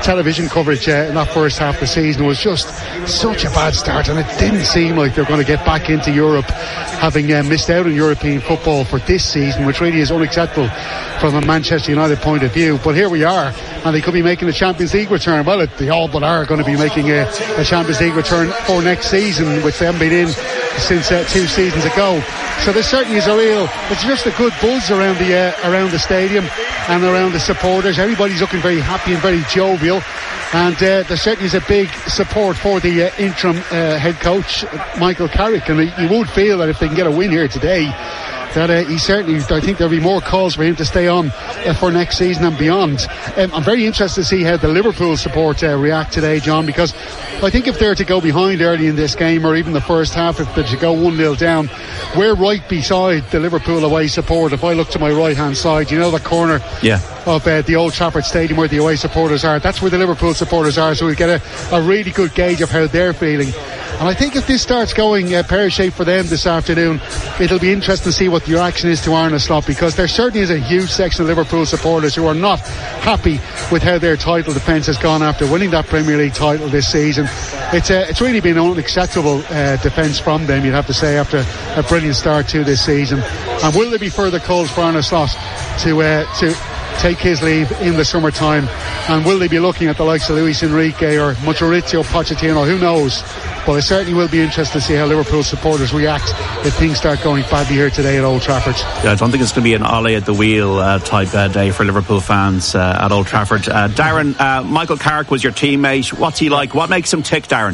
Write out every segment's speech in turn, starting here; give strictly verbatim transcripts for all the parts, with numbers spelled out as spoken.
television coverage uh, in that first half of the season was just such a bad start, and it didn't seem like they're going to get back into Europe, having uh, missed out on European football for this season, which really is unacceptable from a Manchester United point of view. But here we are, and they could be making a Champions League return. Well, it, they all but are going to be making a, a Champions League return for next season, which they haven't been in since uh, two seasons ago. So there certainly is a real, it's just a good buzz around the uh, around the stadium and around the supporters. Everybody's looking very happy and very jovial, and uh, there certainly is a big support for the uh, interim uh, head coach Michael Carrick, and you would feel that if they can get a win here today, that uh, he certainly, I think there'll be more calls for him to stay on uh, for next season and beyond. Um, I'm very interested to see how the Liverpool support uh, react today, John, because I think if they're to go behind early in this game, or even the first half, if they're to go one nil down, we're right beside the Liverpool away support. If I look to my right hand side, you know, the corner yeah. of uh, the Old Trafford Stadium where the away supporters are, that's where the Liverpool supporters are, so we get a, a really good gauge of how they're feeling. And I think if this starts going uh, pear-shaped for them this afternoon, it'll be interesting to see what the reaction is to Arne Slot, because there certainly is a huge section of Liverpool supporters who are not happy with how their title defence has gone after winning that Premier League title this season. It's uh, it's really been an unacceptable uh, defence from them, you'd have to say, after a brilliant start to this season. And will there be further calls for Arne Slot to uh, to take his leave in the summertime? And will they be looking at the likes of Luis Enrique or Mauricio Pochettino? Who knows? But I certainly will be interested to see how Liverpool supporters react if things start going badly here today at Old Trafford. Yeah, I don't think it's going to be an Ole at the wheel uh, type uh, day for Liverpool fans uh, at Old Trafford. Uh, Darren, uh, Michael Carrick was your teammate. What's he like? What makes him tick, Darren?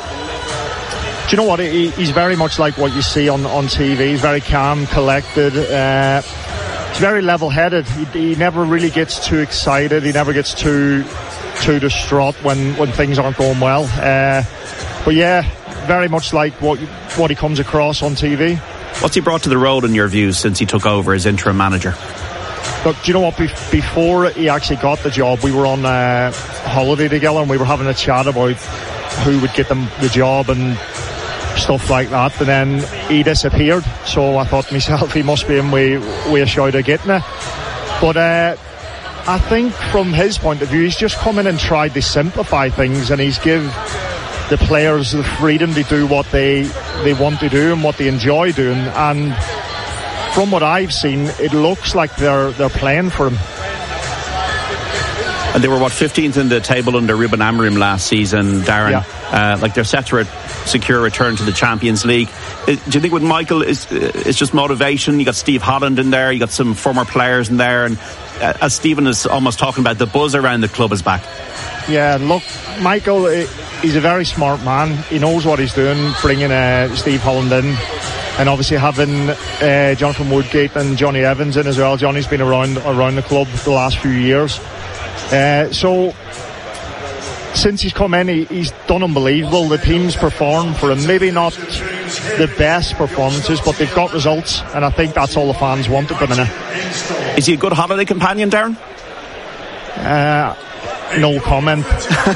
Do you know what? He, he's very much like what you see on, on T V. He's very calm, collected. Uh, he's very level-headed. He, he never really gets too excited. He never gets too too distraught when, when things aren't going well. Uh, but yeah, very much like what what he comes across on T V. What's he brought to the role, in your view, since he took over as interim manager? Look, do you know what? Be- before he actually got the job, we were on a holiday together, and we were having a chat about who would get them the job and stuff like that. And then he disappeared, so I thought to myself, he must be in with, with a shout of getting it. But uh, I think from his point of view, he's just come in and tried to simplify things, and he's give the players the freedom to do what they they want to do and what they enjoy doing. And from what I've seen, it looks like they're they're playing for him. And they were, what, fifteenth in the table under Ruben Amorim last season, Darren. Yeah. Uh, like, they're set to re- secure a return to the Champions League. Uh, do you think with Michael, is uh, it's just motivation? You got Steve Holland in there, you got some former players in there, and uh, as Stephen is almost talking about, the buzz around the club is back. Yeah, look, Michael, he's a very smart man. He knows what he's doing, bringing uh, Steve Holland in, and obviously having uh, Jonathan Woodgate and Johnny Evans in as well. Johnny's been around around the club the last few years. Uh, so since he's come in, he, he's done unbelievable. The team's performed for him, maybe not the best performances, but they've got results, and I think that's all the fans want at the minute. Is he a good holiday companion, Darren? Uh, no comment.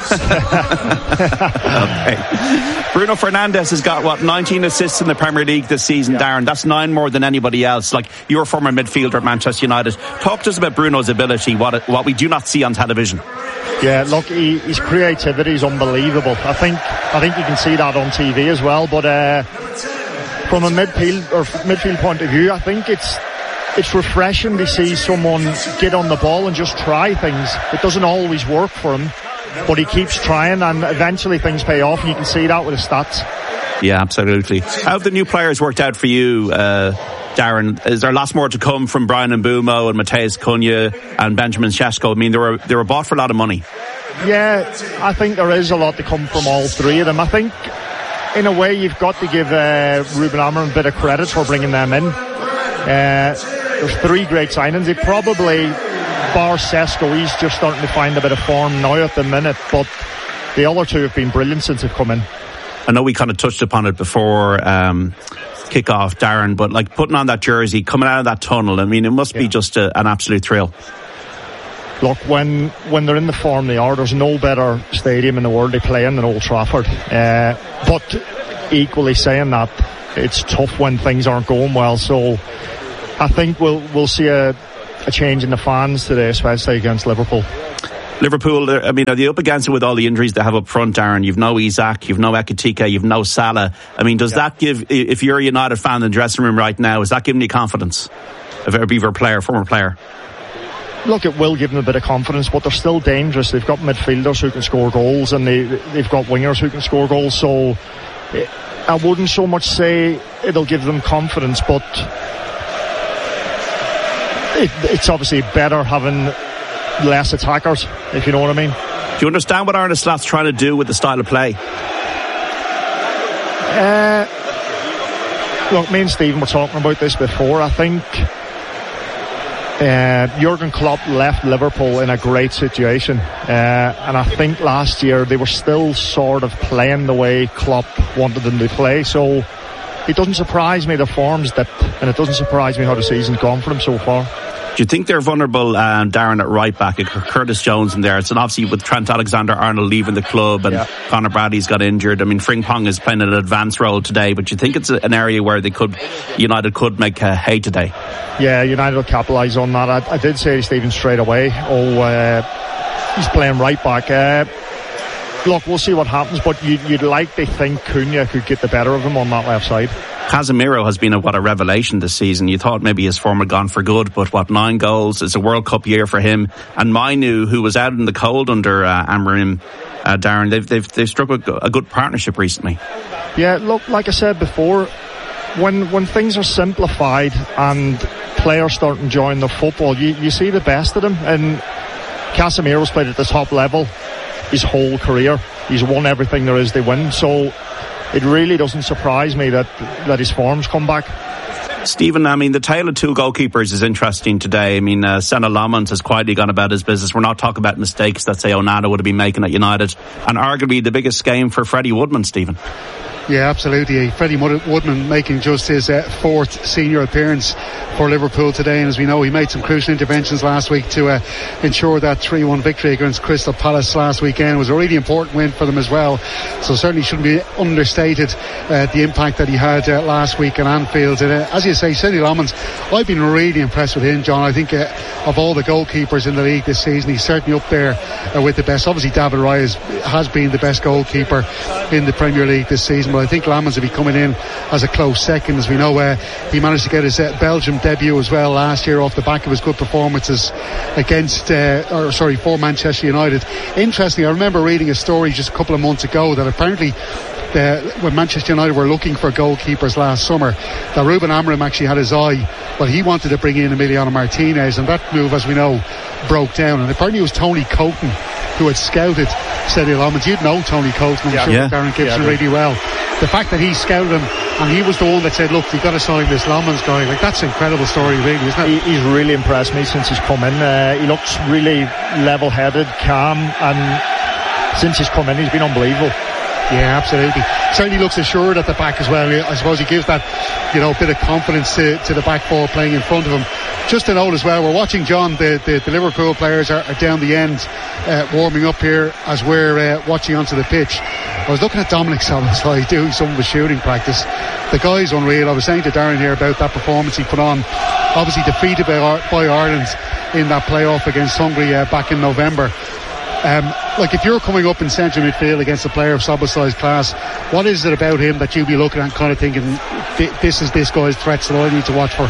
Okay. Bruno Fernandes has got, what, nineteen assists in the Premier League this season, yeah. Darren. That's nine more than anybody else. Like, you're a former midfielder at Manchester United. Talk to us about Bruno's ability, what what we do not see on television. Yeah, look, he, his creativity is unbelievable. I think I think you can see that on T V as well. But uh, from a midfield or midfield point of view, I think it's it's refreshing to see someone get on the ball and just try things. It doesn't always work for him, but he keeps trying, and eventually things pay off, and you can see that with his stats. Yeah, absolutely. How have the new players worked out for you, uh, Darren? Is there lots more to come from Brian Mbeumo and Mateus Cunha and Benjamin Sesko? I mean, they were they were bought for a lot of money. Yeah, I think there is a lot to come from all three of them. I think, in a way, you've got to give uh, Ruben Amorim a bit of credit for bringing them in. Uh, there's three great signings. They probably, bar Sesko, he's just starting to find a bit of form now at the minute, but the other two have been brilliant since they've come in. I know we kind of touched upon it before um, kick-off, Darren, but like putting on that jersey, coming out of that tunnel, I mean, it must yeah. be just a, an absolute thrill. Look, when when they're in the form they are, there's no better stadium in the world to play in than Old Trafford. Uh, but equally saying that, it's tough when things aren't going well. So I think we'll we'll see a, a change in the fans today, especially against Liverpool. Liverpool, I mean, are they up against it with all the injuries they have up front, Darren? You've no Isak, you've no Ekitike, you've no Salah. I mean, does yeah. that give, if you're a United fan in the dressing room right now, is that giving you confidence of a Beaver player, former player? Look, it will give them a bit of confidence, but they're still dangerous. They've got midfielders who can score goals, and they, they've got wingers who can score goals. So I wouldn't so much say it'll give them confidence, but it, it's obviously better having less attackers, if you know what I mean. Do you understand what Arne Slot's trying to do with the style of play? Uh, look, me and Stephen were talking about this before. I think Uh, Jurgen Klopp left Liverpool in a great situation, uh, and I think last year they were still sort of playing the way Klopp wanted them to play, so it doesn't surprise me the form's dipped, and it doesn't surprise me how the season's gone for them so far. Do you think they're vulnerable, uh, Darren, at right back? Curtis Jones in there. It's obviously with Trent Alexander-Arnold leaving the club and yeah. Conor Bradley's got injured. I mean, Frimpong is playing an advanced role today, but do you think it's an area where they could, United could make uh, hay today? Yeah, United will capitalise on that. I, I did say to Stephen straight away, oh, uh, he's playing right back. Uh, look, we'll see what happens, but you'd, you'd like to think Cunha could get the better of him on that left side. Casemiro has been a, what a revelation this season. You thought maybe his form had gone for good, but what, nine goals? It's a World Cup year for him. And Mainu, who was out in the cold under uh, Amorim, uh, Darren, they've, they've, they've struck a, a good partnership recently. Yeah, look, like I said before, when when things are simplified and players start enjoying the football, you, you see the best of them. And Casemiro's played at the top level his whole career. He's won everything there is to win. So it really doesn't surprise me that that his form's come back. Stephen, I mean, the tale of two goalkeepers is interesting today. I mean, uh, Senna Lamont has quietly gone about his business. We're not talking about mistakes that, say, Onana would have been making at United. And arguably the biggest game for Freddie Woodman, Stephen. Yeah, absolutely. Freddie Woodman making just his uh, fourth senior appearance for Liverpool today, and as we know, he made some crucial interventions last week to uh, ensure that three one victory against Crystal Palace last weekend. It was a really important win for them as well, so certainly shouldn't be understated uh, the impact that he had uh, last week in Anfield. And uh, as you say, Sonny Lamont, I've been really impressed with him, John. I think uh, of all the goalkeepers in the league this season, he's certainly up there uh, with the best. Obviously David Raya has, has been the best goalkeeper in the Premier League this season, but I think Lamont will be coming in as a close second. As we know, uh, he managed to get his uh, Belgium debut as well last year off the back of his good performances against, uh, or sorry, for Manchester United. Interestingly, I remember reading a story just a couple of months ago that apparently Uh, when Manchester United were looking for goalkeepers last summer, that Ruben Amorim actually had his eye. Well, he wanted to bring in Emiliano Martinez, and that move, as we know, broke down. And apparently it was Tony Coton who had scouted Sonny Lamont. You'd know Tony Coton, I'm yeah. sure, yeah. Darren Gibson yeah, really well. The fact that he scouted him, and he was the one that said, look, you've got to sign this Lamont guy, like, that's an incredible story, really, isn't it? He, he's really impressed me since he's come in. Uh, he looks really level-headed, calm, and since he's come in, he's been unbelievable. Yeah, absolutely. Certainly looks assured at the back as well. I suppose he gives that, you know, bit of confidence to, to the back four playing in front of him. Just to note as well, we're watching, John, the, the, the Liverpool players are, are down the end uh, warming up here as we're uh, watching onto the pitch. I was looking at Dominic Szoboszlai doing some of his shooting practice. The guy's unreal. I was saying to Darren here about that performance he put on. Obviously defeated by, by Ireland in that playoff against Hungary uh, back in November. Um, like, if you're coming up in central midfield against a player of Szoboszlai's class, what is it about him that you'd be looking at kind of thinking, this is this guy's threats that I need to watch for?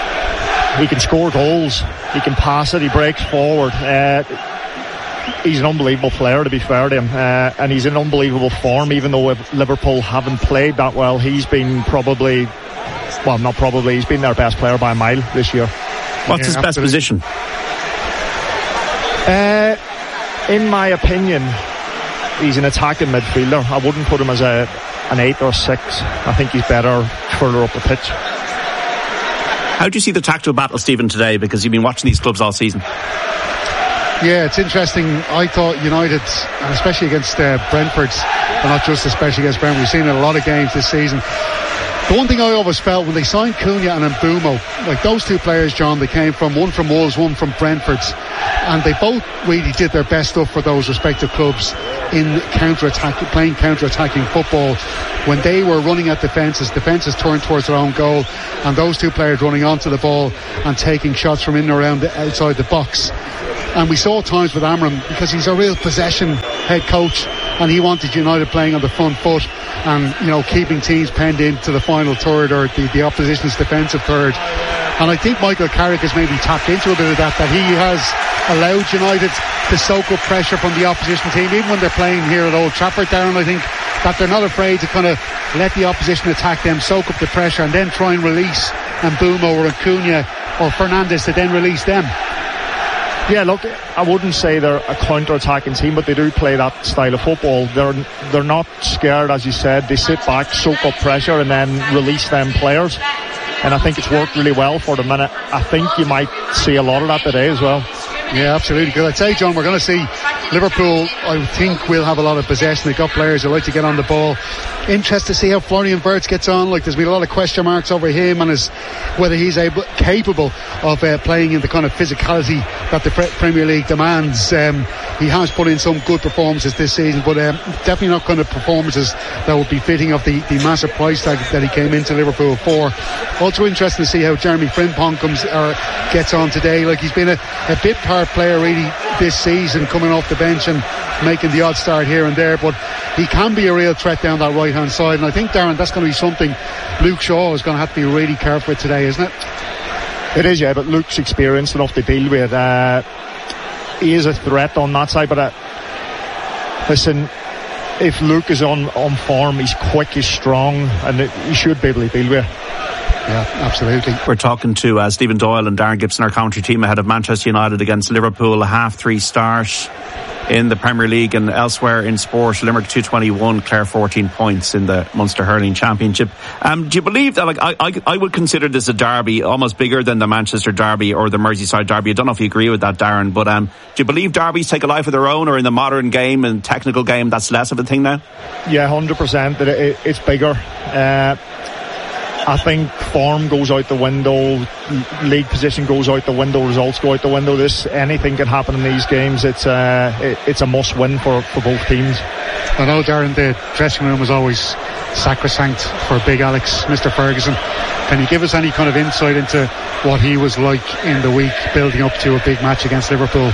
He can score goals, he can pass it, he breaks forward. Uh, he's an unbelievable player, to be fair to him, uh, and he's in unbelievable form. Even though Liverpool haven't played that well, he's been probably, well, not probably, he's been their best player by a mile this year. What's yeah, his best absolutely. position? Uh, in my opinion, he's an attacking midfielder. I wouldn't put him as a an eight or six. I think he's better further up the pitch. How do you see the tactical battle, Stephen, today? Because you've been watching these clubs all season. Yeah, it's interesting. I thought United, and especially against uh, Brentford, but not just especially against Brentford, we've seen it in a lot of games this season, The one thing I always felt when they signed Cunha and Mbeumo, like those two players, John, they came from, one from Wolves, one from Brentford, and they both really did their best stuff for those respective clubs in counter-attack, playing counter-attacking football. When they were running at defences, defences turned towards their own goal, and those two players running onto the ball and taking shots from in and around the, outside the box. And we saw times with Amram, because he's a real possession head coach, and he wanted United playing on the front foot and, you know, keeping teams penned into the final third or the, the opposition's defensive third. And I think Michael Carrick has maybe tapped into a bit of that, that he has allowed United to soak up pressure from the opposition team, even when they're playing here at Old Trafford, Darren. I think that they're not afraid to kind of let the opposition attack them, soak up the pressure, and then try and release Mbeumo or Acuna or Fernandes to then release them. Yeah, look, I wouldn't say they're a counter-attacking team, but they do play that style of football. They're they're not scared, as you said. They sit back, soak up pressure, and then release them players. And I think it's worked really well for them. And I, I think you might see a lot of that today as well. Yeah, absolutely. Because I'd say, John, we're going to see Liverpool, I think, will have a lot of possession. They've got players who like to get on the ball. Interested to see how Florian Wirtz gets on. Like, there's been a lot of question marks over him and his, whether he's able, capable of uh, playing in the kind of physicality that the pre- Premier League demands. Um, he has put in some good performances this season, but um, definitely not kind of performances that would be fitting of the, the massive price tag that he came into Liverpool for. Also interesting to see how Jeremy Frimpong comes or gets on today. Like, he's been a, a bit part player really this season, coming off the bench and making the odd start here and there, but he can be a real threat down that right hand side. And I think, Darren, that's going to be something Luke Shaw is going to have to be really careful with today, isn't it? It is, yeah, but Luke's experienced enough to deal with. Uh, he is a threat on that side, but uh, listen, if Luke is on, on form, he's quick, he's strong, and it, he should be able to deal with it. Yeah, absolutely. We're talking to uh, Stephen Doyle and Darren Gibson, our commentary team, ahead of Manchester United against Liverpool, a half three start in the Premier League and elsewhere in sport. Limerick two twenty-one, Clare fourteen points in the Munster Hurling Championship. Um, do you believe that, like, I, I, I would consider this a derby almost bigger than the Manchester derby or the Merseyside derby? I don't know if you agree with that, Darren, but um, do you believe derbies take a life of their own, or in the modern game and technical game that's less of a thing now? Yeah, one hundred percent. It, it, it's bigger. Uh, I think form goes out the window, league position goes out the window, results go out the window. This anything can happen in these games. It's uh, it, it's a must-win for, for both teams. I know, Darren, the dressing room was always sacrosanct for Big Alex, Mister Ferguson. Can you give us any kind of insight into what he was like in the week building up to a big match against Liverpool?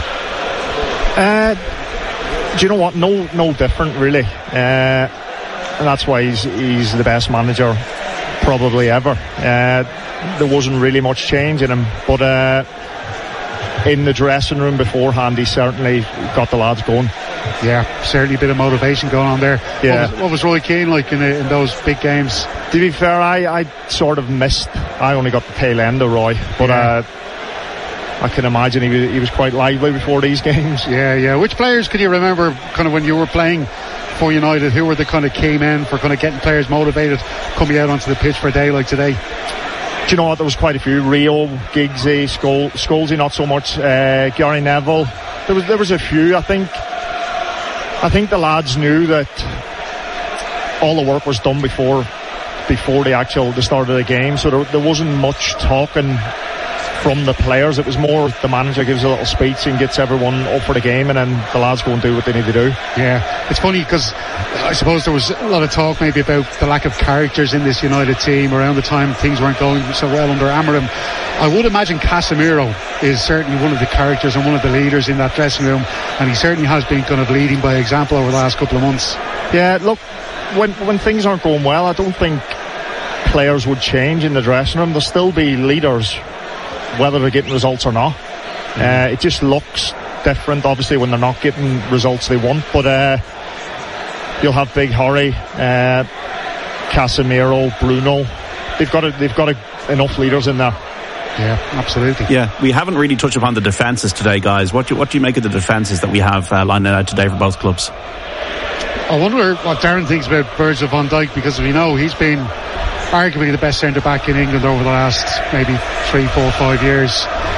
Uh, do you know what? No, no different really, uh, and that's why he's he's the best manager probably ever. Uh, there wasn't really much change in him, but uh, in the dressing room beforehand, he certainly got the lads going. Yeah, certainly a bit of motivation going on there. Yeah. What was, what was Roy Keane like in, in those big games? To be fair, I, I sort of missed. I only got the tail end of Roy, but yeah. uh, I can imagine he was, he was quite lively before these games. Yeah, yeah. Which players can you remember, kind of when you were playing for United, who were the kind of key men for kind of getting players motivated coming out onto the pitch for a day like today? Do you know what? There was quite a few. Rio, Giggsy, Skol- Scholesy, not so much. Uh, Gary Neville. There was there was a few. I think. I think the lads knew that all the work was done before before the actual the start of the game. So there, there wasn't much talking from the players. It was more the manager gives a little speech and gets everyone up for the game, and then the lads go and do what they need to do. Yeah, it's funny because I suppose there was a lot of talk maybe about the lack of characters in this United team around the time things weren't going so well under Amorim. I would imagine Casemiro is certainly one of the characters and one of the leaders in that dressing room, and he certainly has been kind of leading by example over the last couple of months. Yeah, look, when when things aren't going well, I don't think players would change in the dressing room. There'll still be leaders whether they're getting results or not. Mm-hmm. Uh, it just looks different obviously when they're not getting results they want, but uh, you'll have Big Harry, uh, Casemiro, Bruno. They've got a, they've got a, enough leaders in there. Yeah, absolutely. Yeah, we haven't really touched upon the defences today, guys. What do, what do you make of the defences that we have uh, lined out today for both clubs? I wonder what Darren thinks about Virgil van Dijk, because we know he's been arguably the best centre back in England over the last maybe three, four, five years.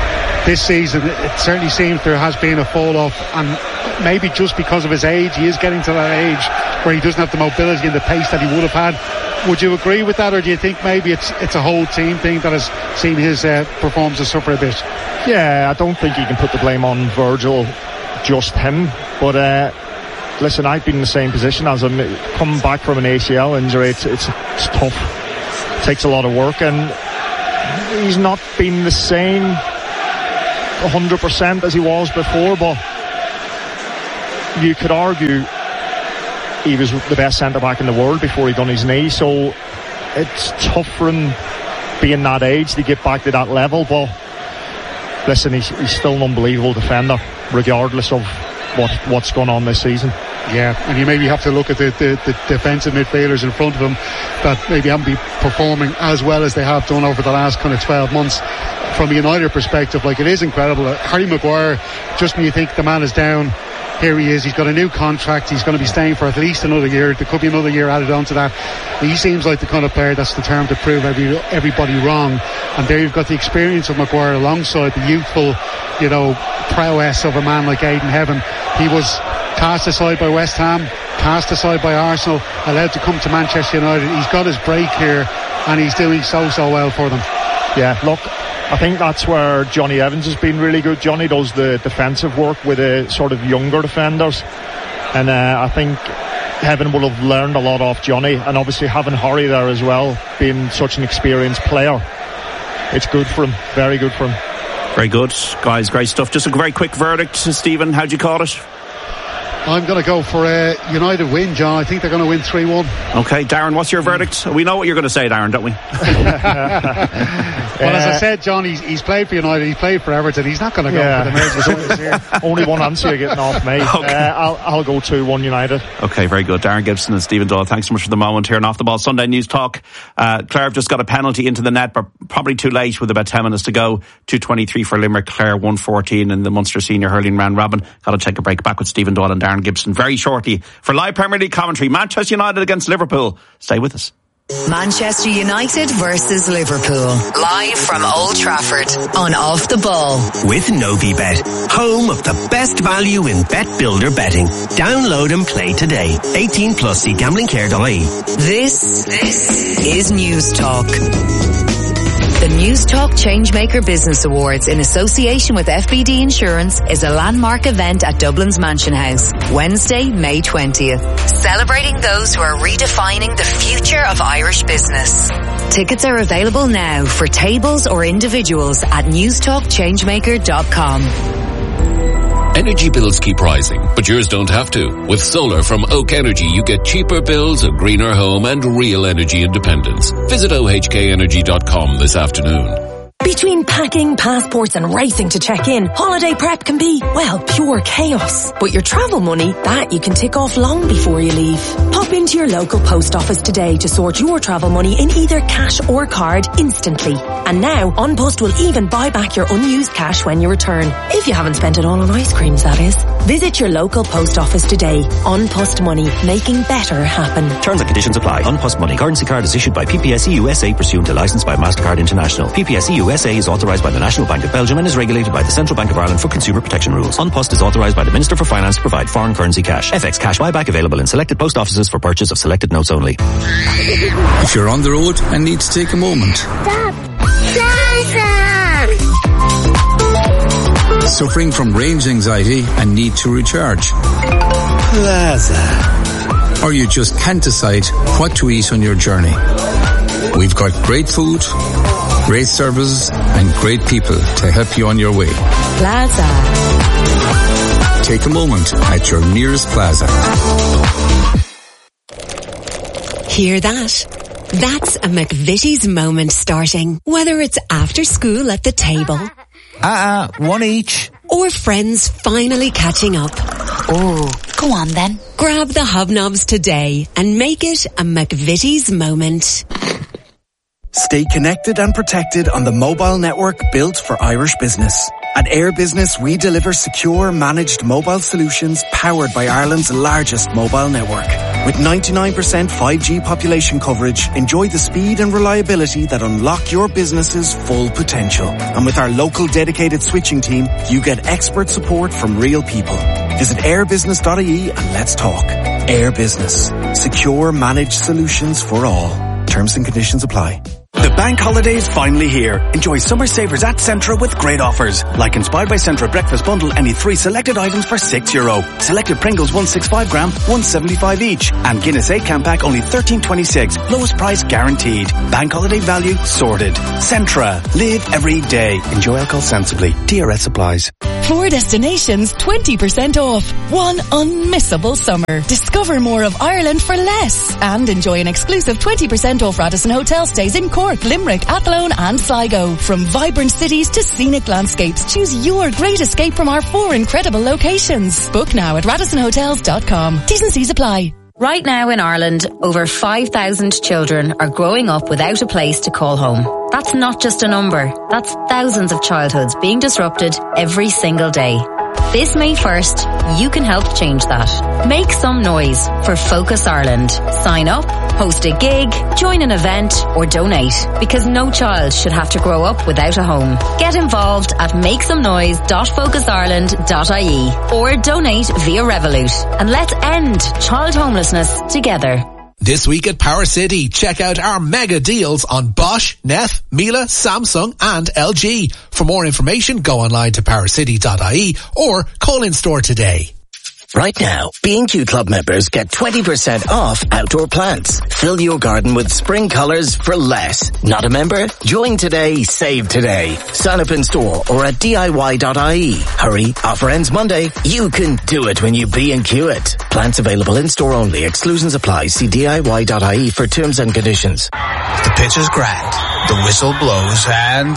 this season it certainly seems there has been a fall off, and maybe just because of his age, he is getting to that age where he doesn't have the mobility and the pace that he would have had. Would you agree with that, or do you think maybe it's it's a whole team thing that has seen his uh, performances suffer a bit? Yeah, I don't think you can put the blame on Virgil, just him, but uh, listen, I've been in the same position as him. Coming back from an A C L injury, it's, it's, it's tough. It takes a lot of work, and he's not been the same one hundred percent as he was before, but you could argue he was the best centre-back in the world before he done his knee, so it's tough for him being that age to get back to that level, but listen, he's, he's still an unbelievable defender, regardless of what what's going on this season. Yeah, and you maybe have to look at the, the, the defensive midfielders in front of him that maybe haven't been performing as well as they have done over the last kind of twelve months. From a United perspective, like, it is incredible. Harry Maguire, just when you think the man is down, here he is. He's got a new contract. He's going to be staying for at least another year. There could be another year added on to that. He seems like the kind of player that's determined to prove every, everybody wrong. And there you've got the experience of Maguire alongside the youthful, you know, prowess of a man like Aidan Heaven. He was cast aside by West Ham, cast aside by Arsenal, allowed to come to Manchester United. He's got his break here, and he's doing so, so well for them. Yeah, look, I think that's where Johnny Evans has been really good. Johnny does the defensive work with the sort of younger defenders, and uh, I think Heaven will have learned a lot off Johnny, and obviously having Harry there as well, being such an experienced player, it's good for him, very good for him. Very good, guys, great stuff. Just a very quick verdict, Stephen, how'd you call it? I'm going to go for a United win, John. I think they're going to win three one. Okay, Darren, what's your verdict? We know what you're going to say, Darren, don't we? Well, as I said, John, he's, he's played for United, he's played for Everton. He's not going to go yeah. for the Merseyside here. Only one answer you're getting off me. Okay. Uh, I'll, I'll go two one United. Okay, very good. Darren Gibson and Stephen Doyle, thanks so much for the moment here on Off the Ball Sunday News Talk. Uh, Clare have just got a penalty into the net, but probably too late with about ten minutes to go. two twenty-three for Limerick, Clare one fourteen in the Munster Senior Hurling Round Robin. Got to take a break. Back with Stephen Doyle and Darren Gibson very shortly for live Premier League commentary. Manchester United against Liverpool. Stay with us. Manchester United versus Liverpool, live from Old Trafford on Off the Ball with Novibet, home of the best value in bet builder betting. Download and play today. eighteen plus, see gambling care dot I E. This, this is News Talk. The News Talk Changemaker Business Awards, in association with F B D Insurance, is a landmark event at Dublin's Mansion House, Wednesday, May twentieth, celebrating those who are redefining the future of Irish business. Tickets are available now for tables or individuals at news talk changemaker dot com. Energy bills keep rising, but yours don't have to. With solar from Oak Energy, you get cheaper bills, a greener home, and real energy independence. Visit O H K energy dot com this afternoon. Between packing, passports and racing to check in, holiday prep can be, well, pure chaos. But your travel money, that you can tick off long before you leave. Pop into your local post office today to sort your travel money in either cash or card instantly. And now, An Post will even buy back your unused cash when you return. If you haven't spent it all on ice creams, that is. Visit your local post office today. An Post Money, making better happen. Terms and conditions apply. An Post Money currency card is issued by P P S E U S A pursuant to licence by MasterCard International. P P S E U S A is authorised by the National Bank of Belgium and is regulated by the Central Bank of Ireland for consumer protection rules. An Post is authorised by the Minister for Finance to provide foreign currency cash. F X cash buyback available in selected post offices for purchase of selected notes only. If you're on the road and need to take a moment. Stop! Plaza! Suffering from range anxiety and need to recharge. Plaza. Or you just can't decide what to eat on your journey. We've got great food, great services and great people to help you on your way. Plaza. Take a moment at your nearest Plaza. Hear that? That's a McVitie's moment starting. Whether it's after school at the table. Uh-uh, one each. Or friends finally catching up. Oh, go on then. Grab the hobnobs today and make it a McVitie's moment. Stay connected and protected on the mobile network built for Irish business. At Air Business, we deliver secure, managed mobile solutions powered by Ireland's largest mobile network. With ninety-nine percent five G population coverage, enjoy the speed and reliability that unlock your business's full potential. And with our local dedicated switching team, you get expert support from real people. Visit air business dot I E and let's talk. Air Business. Secure managed solutions for all. Terms and conditions apply. The bank holiday is finally here. Enjoy summer savers at Centra with great offers. Like Inspired by Centra Breakfast Bundle, any three selected items for six euro. Selected Pringles one sixty-five gram, one seventy-five each. And Guinness eight can pack only thirteen twenty-six. Lowest price guaranteed. Bank holiday value sorted. Centra. Live every day. Enjoy alcohol sensibly. T R S applies. Four destinations, twenty percent off. One unmissable summer. Discover more of Ireland for less. And enjoy an exclusive twenty percent off Radisson Hotel stays in Cork, Limerick, Athlone and Sligo. From vibrant cities to scenic landscapes, choose your great escape from our four incredible locations. Book now at radisson hotels dot com. T's and C's apply. Right now in Ireland, over five thousand children are growing up without a place to call home. That's not just a number. That's thousands of childhoods being disrupted every single day. This May first, you can help change that. Make some noise for Focus Ireland. Sign up, host a gig, join an event, or donate, because no child should have to grow up without a home. Get involved at make some noise dot focus ireland dot I E or donate via Revolut, and let's end child homelessness together. This week at Power City, check out our mega deals on Bosch, Neff, Miele, Samsung and L G. For more information, go online to power city dot I E or call in store today. Right now, B and Q Club members get twenty percent off outdoor plants. Fill your garden with spring colours for less. Not a member? Join today, save today. Sign up in store or at D I Y dot I E. Hurry, offer ends Monday. You can do it when you B and Q it. Plants available in store only. Exclusions apply. See D I Y dot I E for terms and conditions. The pitch is grand. The whistle blows and...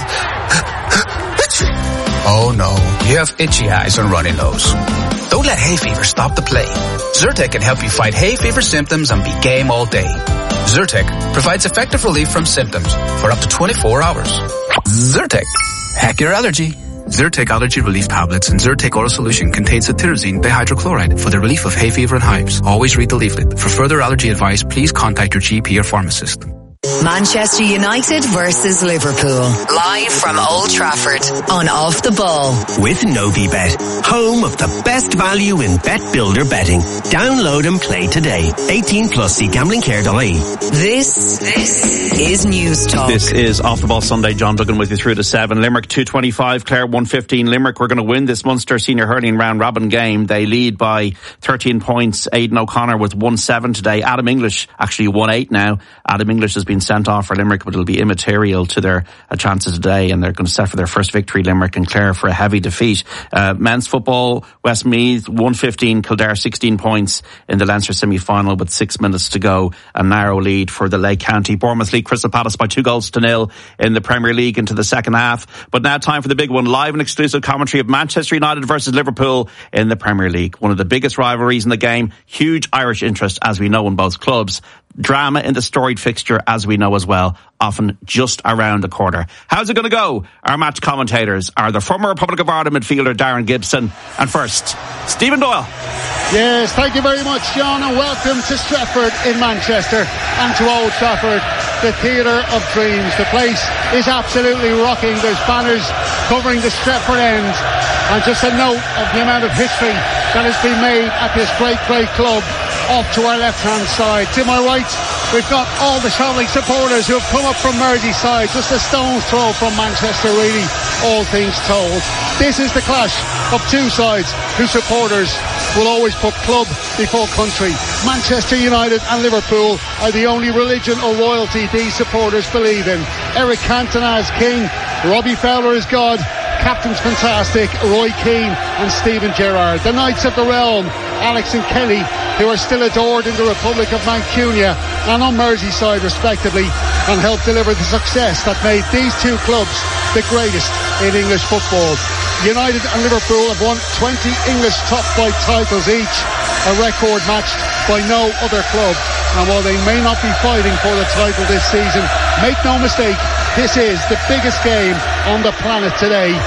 oh no, you have itchy eyes and runny nose. Don't let hay fever stop the play. Zyrtec can help you fight hay fever symptoms and be game all day. Zyrtec provides effective relief from symptoms for up to twenty-four hours. Zyrtec. Hack your allergy. Zyrtec Allergy Relief Tablets and Zyrtec Oral Solution contains cetirizine dihydrochloride for the relief of hay fever and hives. Always read the leaflet. For further allergy advice, please contact your G P or pharmacist. Manchester United versus Liverpool. Live from Old Trafford on Off the Ball. With Novibet, home of the best value in bet builder betting. Download and play today. eighteen plus, see gambling care dot I E. This, this is News Talk. This is Off the Ball Sunday. John Duggan with you through to seven. Limerick two twenty-five, Clare one fifteen. Limerick were going to win this Munster Senior Hurling round robin game. They lead by thirteen points. Aidan O'Connor with one seven today. Adam English actually one eight now. Adam English has been sent off for Limerick, but it'll be immaterial to their uh, chances today, and they're going to set for their first victory, Limerick and Clare, for a heavy defeat. Uh, men's football, Westmeath one fifteen, Kildare sixteen points in the Leinster semi-final with six minutes to go. A narrow lead for the Lake County. Bournemouth lead Crystal Palace by two goals to nil in the Premier League into the second half. But now time for the big one. Live and exclusive commentary of Manchester United versus Liverpool in the Premier League. One of the biggest rivalries in the game. Huge Irish interest, as we know, in both clubs. Drama in the storied fixture, as we know as well, often just around the corner. How's it going to go? Our match commentators are the former Republic of Ireland midfielder Darren Gibson, and first, Stephen Doyle. Yes, thank you very much, John, and welcome to Stretford in Manchester and to Old Trafford, the theatre of dreams. The place is absolutely rocking. There's banners covering the Stretford end, and just a note of the amount of history that has been made at this great, great club. Off to our left-hand side. To my right, we've got all the travelling supporters who have come up from Merseyside, just a stone's throw from Manchester, really, all things told. This is the clash of two sides whose supporters will always put club before country. Manchester United and Liverpool are the only religion or royalty these supporters believe in. Eric Cantona is king, Robbie Fowler is God, captain's fantastic, Roy Keane and Steven Gerrard. The Knights of the Realm, Alex and Kelly, who are still adored in the Republic of Mancunia and on Merseyside respectively, and helped deliver the success that made these two clubs the greatest in English football. United and Liverpool have won twenty English top flight titles each, a record matched by no other club. And while they may not be fighting for the title this season, make no mistake, this is the biggest game on the planet today.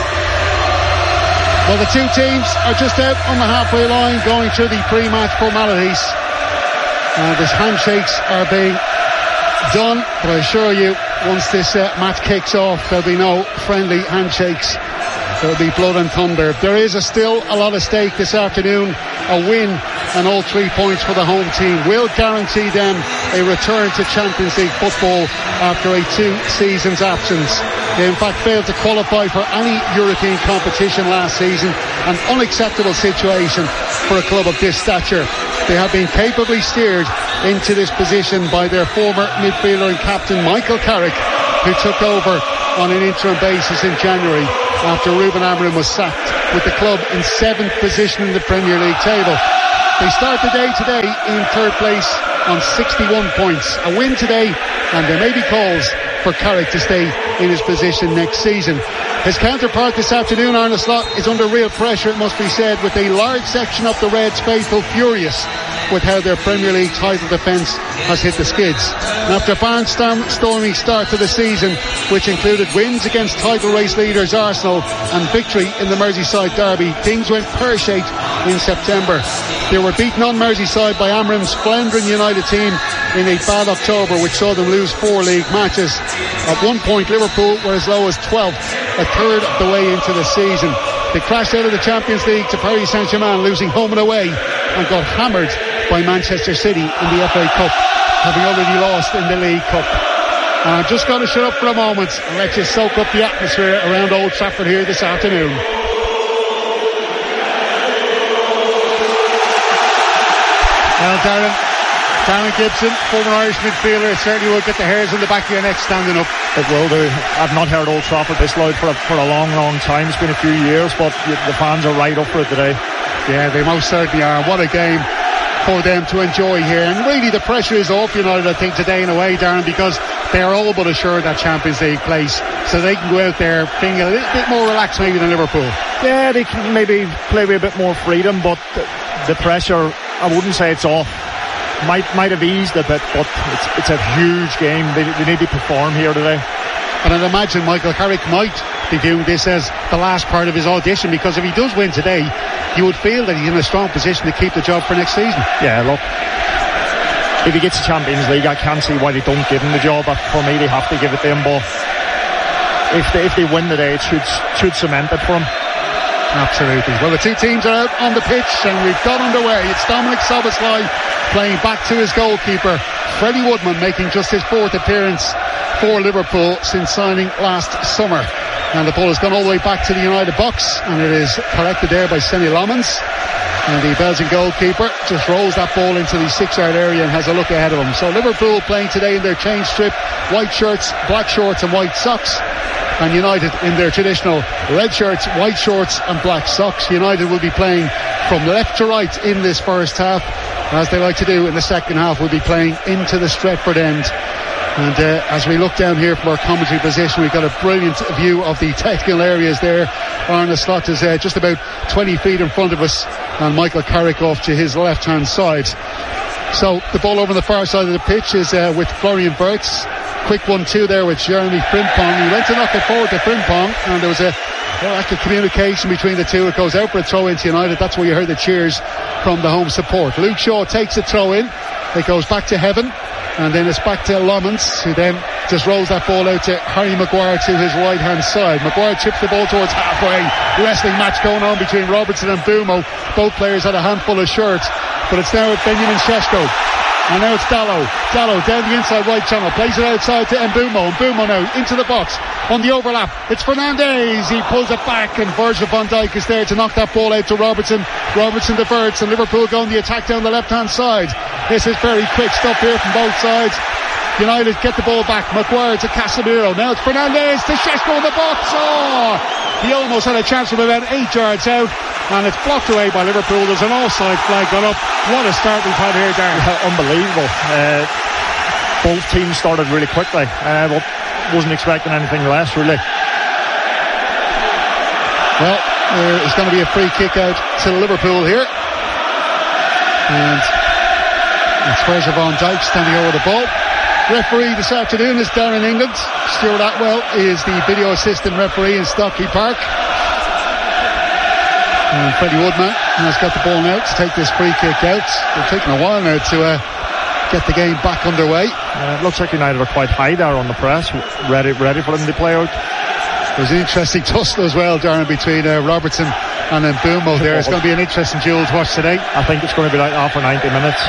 Well, the two teams are just out on the halfway line going through the pre-match formalities. Uh, the handshakes are being done, but I assure you, once this uh, match kicks off, there'll be no friendly handshakes. There'll be blood and thunder. There is a still a lot at stake this afternoon. A win and all three points for the home team will guarantee them a return to Champions League football after a two seasons absence. They in fact failed to qualify for any European competition last season, an unacceptable situation for a club of this stature. They have been capably steered into this position by their former midfielder and captain Michael Carrick, who took over on an interim basis in January after Ruben Amorim was sacked, with the club in seventh position in the Premier League table. They start the day today in third place on sixty-one points. A win today and there may be calls for Carrick to stay in his position next season. His counterpart this afternoon, Arne Slot, is under real pressure, it must be said, with a large section of the Reds faithful furious with how their Premier League title defence has hit the skids. And after a barnstorming start to the season, which included wins against title race leaders Arsenal and victory in the Merseyside derby, things went pear-shaped in September. They were beaten on Merseyside by Amorim's floundering United team in a bad October, which saw them lose four league matches. At one point, Liverpool were as low as twelfth, a third of the way into the season. They crashed out of the Champions League to Paris Saint-Germain, losing home and away, and got hammered by Manchester City in the F A Cup, having already lost in the League Cup. And I'm just going to shut up for a moment and let you soak up the atmosphere around Old Trafford here this afternoon. Well, Darren, Darren Gibson, former Irish midfielder, it certainly will get the hairs on the back of your neck standing up. It will do. I've not heard Old Trafford this loud for a, for a long, long time. It's been a few years, but the fans are right up for it today. Yeah, they most certainly are. What a game for them to enjoy here. And really the pressure is off United, I think, today in a way, Darren, because they're all but assured that Champions League place. So they can go out there feeling a little bit more relaxed maybe than Liverpool. Yeah, they can maybe play with a bit more freedom, but the, the pressure, I wouldn't say it's off. Might might have eased a bit, but it's, it's a huge game. They, they need to perform here today. And I'd imagine Michael Carrick might be viewing this as the last part of his audition, because if he does win today, you would feel that he's in a strong position to keep the job for next season. Yeah, look, if he gets the Champions League, I can't see why they don't give him the job. But for me, they have to give it to him. But if they, if they win today, it should, should cement it for him. Absolutely. Well, the two teams are out on the pitch and we've got underway. It's Dominic Szoboszlai playing back to his goalkeeper, Freddie Woodman, making just his fourth appearance for Liverpool since signing last summer. And the ball has gone all the way back to the United box, and it is collected there by Senny Lomans. And the Belgian goalkeeper just rolls that ball into the six-yard area and has a look ahead of him. So Liverpool playing today in their change strip, white shirts, black shorts and white socks. And United in their traditional red shirts, white shorts and black socks. United will be playing from left to right in this first half. As they like to do in the second half, we'll be playing into the Stretford end. And uh, as we look down here from our commentary position, we've got a brilliant view of the technical areas there. Arne Slot is uh, just about twenty feet in front of us, and Michael Carrick off to his left-hand side. So the ball over on the far side of the pitch is uh, with Florian Wirtz. Quick one two there with Jeremy Frimpong. He went to knock it forward to Frimpong, and there was a well, lack of communication between the two. It goes out for a throw into United. That's where you heard the cheers from the home support. Luke Shaw takes a throw in. It goes back to Heaven. And then it's back to Lomans, who then just rolls that ball out to Harry Maguire to his right-hand side. Maguire chips the ball towards halfway. Wrestling match going on between Robertson and Bumo. Both players had a handful of shirts. But it's now with Benjamin Šeško. And now it's Dallo. Dallo down the inside right channel. Plays it outside to Mbumo. Mbumo now into the box. On the overlap, it's Fernandes. He pulls it back, and Virgil van Dijk is there to knock that ball out to Robertson. Robertson diverts, and Liverpool go on the attack down the left-hand side. This is very quick stuff here from both sides. United get the ball back. Maguire to Casemiro. Now it's Fernandes to Šeško in the box. Oh! He almost had a chance from about eight yards out, and it's blocked away by Liverpool. There's an offside flag gone up. What a start we've had here, Darren. Yeah, unbelievable. Uh, both teams started really quickly. Uh, but wasn't expecting anything less, really. Well, there is going to be a free kick out to Liverpool here. And it's Virgil van Dijk standing over the ball. Referee this afternoon is down in England. Stuart Atwell is the video assistant referee in Stockley Park. And Freddie Woodman has got the ball now to take this free kick out. It's taken a while now to uh, get the game back underway. Uh, it looks like United are quite high there on the press, ready ready for them to play out. There's an interesting tussle as well, Darren, between uh, Robertson and Mbeumo there. It's going to be an interesting duel to watch today. I think it's going to be like that for ninety minutes.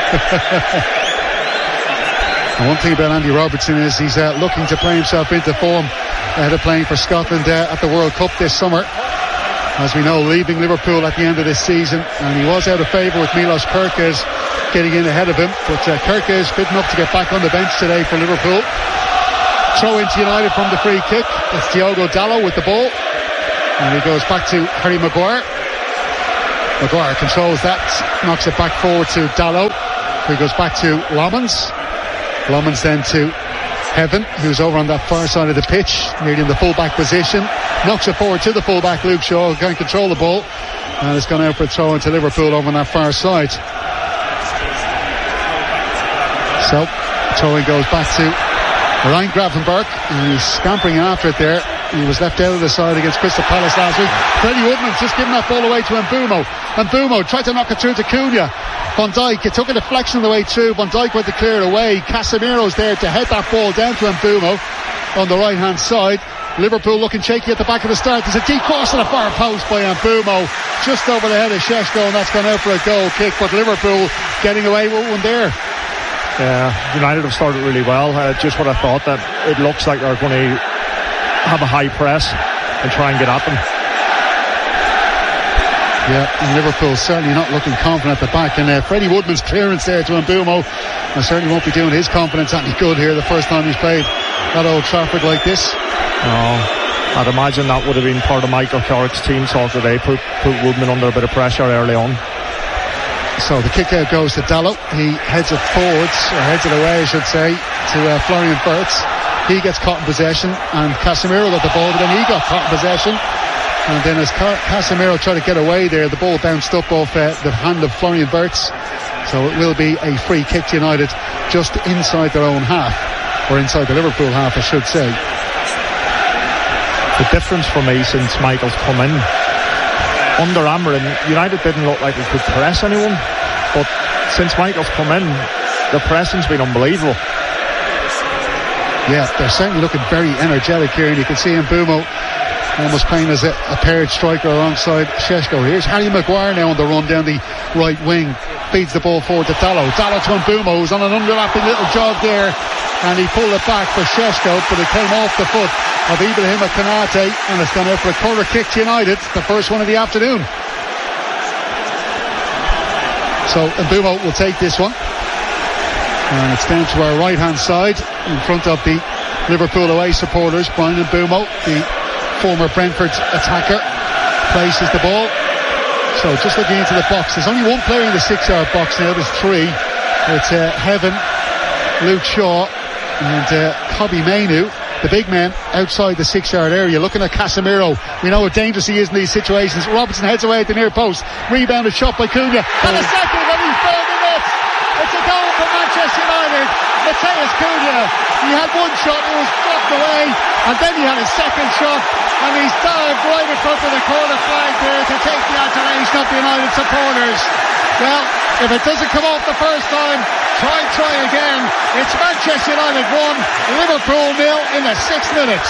And one thing about Andy Robertson is he's uh, looking to play himself into form ahead of playing for Scotland uh, at the World Cup this summer. As we know, leaving Liverpool at the end of this season, and he was out of favour with Milos Kerkez getting in ahead of him, but uh, Kerkez fit enough to get back on the bench today for Liverpool. Throw into United from the free kick. It's Diogo Dalot with the ball, and he goes back to Harry Maguire. Maguire controls that, knocks it back forward to Dalot, who goes back to Lommans. Lommans then to Heaven, who's over on that far side of the pitch, nearly in the full-back position. Knocks it forward to the full-back, Luke Shaw, who can't control the ball, and it's gone out for a throw into Liverpool over on that far side. So, throwing goes back to Ryan Gravenberch, and he's scampering after it there. He was left out of the side against Crystal Palace last week. Freddie Woodman's just giving that ball away to Mbeumo. Mbeumo tried to knock it through to Cunha. Van Dijk, it took a deflection on the way through. Van Dijk went to clear it away. Casemiro's there to head that ball down to Mbeumo on the right hand side. Liverpool looking shaky at the back of the start. There's a deep cross to the far post by Mbeumo, just over the head of Šeško, and that's gone out for a goal kick, but Liverpool getting away with one there. Yeah, United have started really well. Uh, just what I thought, that it looks like they're going to have a high press and try and get at them. Yeah, and Liverpool certainly not looking confident at the back, and uh, Freddie Woodman's clearance there to Mbeumo, and certainly won't be doing his confidence any good here the first time he's played at Old Trafford like this. No, I'd imagine that would have been part of Michael Carrick's team talk today, put, put Woodman under a bit of pressure early on. So the kick out goes to Dalot. He heads it forwards, or heads it away I should say, to uh, Florian Wirtz. He gets caught in possession, and Casemiro got the ball, but then he got caught in possession. And then as Casemiro tried to get away there, the ball bounced up off uh, the hand of Florian Wirtz. So it will be a free kick to United just inside their own half, or inside the Liverpool half I should say. The difference for me since Michael's come in, under Amorim, United didn't look like they could press anyone, but since Michael's come in, the pressing's been unbelievable. Yeah, they're certainly looking very energetic here, and you can see Mbeumo almost playing as a, a paired striker alongside Šeško. Here's Harry Maguire now on the run down the right wing, feeds the ball forward to Dalot. Dalot to Mbeumo, who's on an underlapping little jog there, and he pulled it back for Šeško, but it came off the foot of Ibrahima Konate, and it's gone out for a corner kick to United, the first one of the afternoon. So Mbeumo will take this one, and it's down to our right hand side in front of the Liverpool away supporters. Brian Mbeumo, the former Brentford attacker, places the ball. So just looking into the box, there's only one player in the six yard box now. There's three. It's uh, Heaven, Luke Shaw and uh, Kobbie Mainoo, the big man outside the six yard area, looking at Casemiro. We know how dangerous he is in these situations. Robertson heads away at the near post, rebounded shot by Cunha, and a second, and he's found the net. It's a goal for Manchester United. Matheus Cunha, he had one shot, it was blocked away, and then he had a second shot, and he's dived right in front of the corner flag there to take the adulation of the United supporters. Well, if it doesn't come off the first time, try, try again. It's Manchester United one, Liverpool nil in the sixth minutes.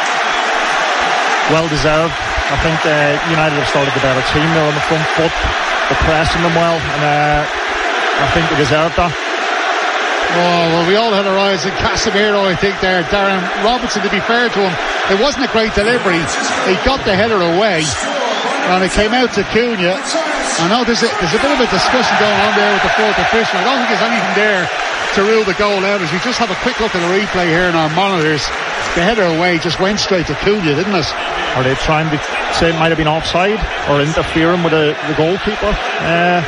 Well deserved. I think uh, United have started the better team there on the front foot. They're pressing them well, and uh, I think they deserved that. Oh, well, we all had our eyes on Casemiro, I think, there. Darren Robertson, to be fair to him, it wasn't a great delivery. He got the header away, and it came out to Cunha. I know there's a, there's a bit of a discussion going on there with the fourth official. I don't think there's anything there to rule the goal out. As we just have a quick look at the replay here in our monitors, the header away just went straight to Cunha, didn't it? Are they trying to say it might have been offside or interfering with the, the goalkeeper? Uh,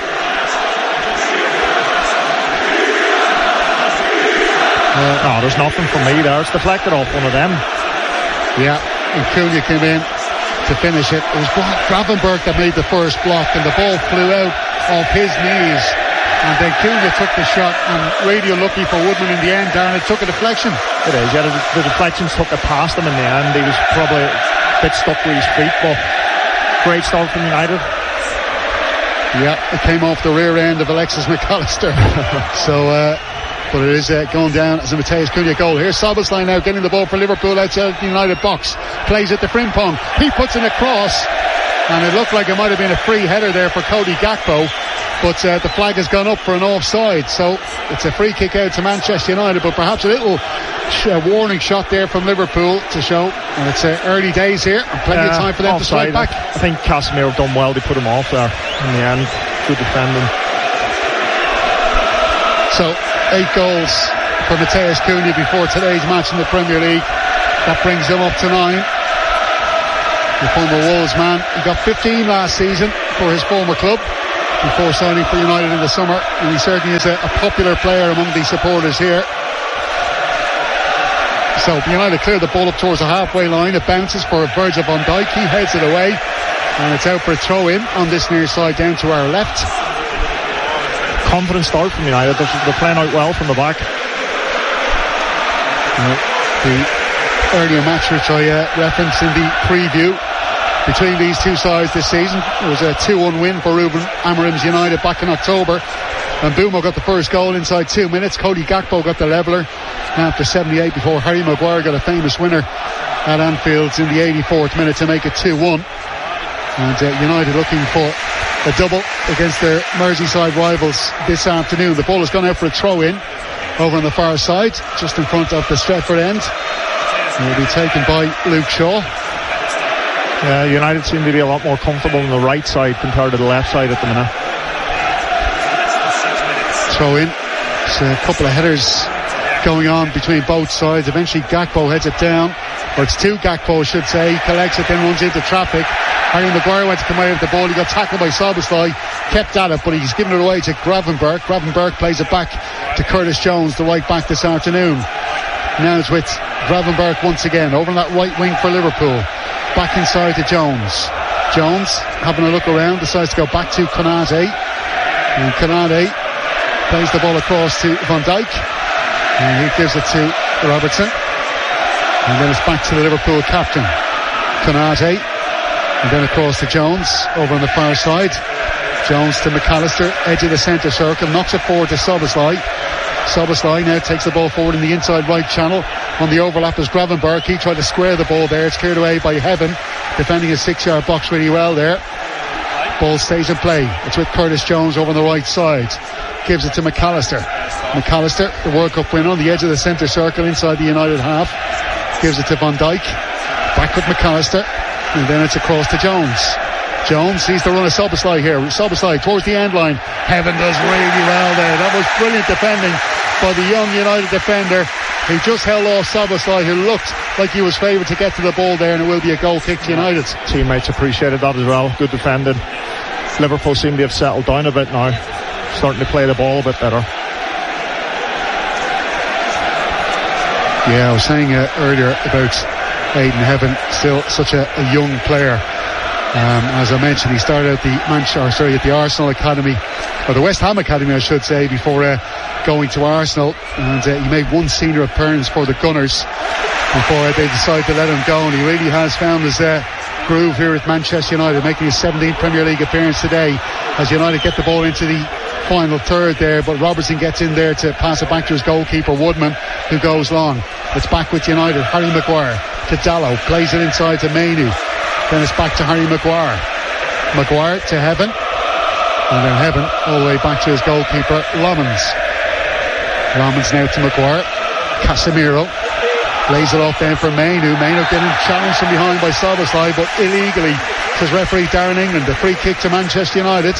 Uh, no, there's nothing for me there. It's deflected off one of them. Yeah, and Cunha came in to finish it. It was Gravenberch that made the first block, and the ball flew out off his knees. And then Cunha took the shot, and really unlucky for Woodman in the end, Darren. It took a deflection. It is, yeah. The, the deflections took it past him in the end. He was probably a bit stuck with his feet, but great start from United. Yeah, it came off the rear end of Alexis McAllister. so, uh, but it is uh, going down as a Matheus Cunha goal. Here's Szoboszlai now getting the ball for Liverpool outside the United box. Plays it to Frimpong. He puts in a cross, and it looked like it might have been a free header there for Cody Gakpo. But uh, the flag has gone up for an offside, so it's a free kick out to Manchester United, but perhaps a little sh- uh, warning shot there from Liverpool to show, and it's uh, early days here, and plenty uh, of time for them offside. to strike back. I think Casemiro done well to put him off there in the end. Good defending. So, eight goals for Matheus Cunha before today's match in the Premier League. That brings him up to nine. The former Wolves man, he got fifteen last season for his former club, before signing for United in the summer, and he certainly is a, a popular player among the supporters here. So United clear the ball up towards the halfway line. It bounces for Virgil van Dijk. He heads it away, and it's out for a throw in on this near side down to our left. Confident start from United. They're playing out well from the back. Uh, the earlier match which I uh, referenced in the preview between these two sides this season, it was a two one win for Ruben Amorim's United back in October, and Mbeumo got the first goal inside two minutes. Cody Gakpo got the leveller after seventy-eight before Harry Maguire got a famous winner at Anfield in the eighty-fourth minute to make it two one. And uh, United looking for a double against their Merseyside rivals this afternoon. The ball has gone out for a throw in over on the far side, just in front of the Stretford end. It will be taken by Luke Shaw. Yeah, United seem to be a lot more comfortable on the right side compared to the left side at the minute. Throw in. It's a couple of headers going on between both sides. Eventually Gakpo heads it down, or it's two Gakpo I should say. He collects it, then runs into traffic. Harry Maguire went to come away with the ball. He got tackled by Szoboszlai, kept at it, but he's given it away to Gravenberch. Gravenberch plays it back to Curtis Jones, the right back this afternoon. Now it's with Gravenberch once again over on that right wing for Liverpool. Back inside to Jones. Jones having a look around, decides to go back to Konate, and Konate plays the ball across to Van Dijk, and he gives it to Robertson, and then it's back to the Liverpool captain Konate, and then across to Jones over on the far side. Jones to McAllister, edge of the centre circle, knocks it forward to Szoboszlai. Szoboszlai now takes the ball forward in the inside right channel. On the overlap is Gravenberch. He tried to square the ball there. It's cleared away by Heaven, defending his six-yard box really well there. Ball stays in play. It's with Curtis Jones over on the right side. Gives it to McAllister. McAllister, the World Cup winner, on the edge of the centre circle inside the United half. Gives it to Van Dijk. Back with McAllister. And then it's across to Jones. Jones sees the run of Szoboszlai here. Szoboszlai towards the end line. Heaven does really well there. That was brilliant defending by the young United defender. He just held off Szoboszlai, who looked like he was favoured to get to the ball there, and it will be a goal kick to United. Teammates appreciated that as well. Good defending. Liverpool seem to have settled down a bit now, starting to play the ball a bit better. Yeah, I was saying uh, earlier about Aidan Heaven, still such a, a young player. Um, as I mentioned, he started at the Manchester, sorry, at the Arsenal Academy, or the West Ham Academy, I should say, before uh, going to Arsenal, and uh, he made one senior appearance for the Gunners before they decided to let him go, and he really has found his uh, groove here at Manchester United, making his seventeenth Premier League appearance today as United get the ball into the final third there, but Robertson gets in there to pass it back to his goalkeeper Woodman, who goes long. It's back with United. Harry Maguire to Dallow, plays it inside to Mainu. Then it's back to Harry Maguire. Maguire to Heaven. And then Heaven all the way back to his goalkeeper, Lomans. Lomans now to Maguire. Casemiro lays it off then for Mainu. Mainu getting challenged from behind by Szoboszlai, but illegally, says referee Darren England. The free kick to Manchester United.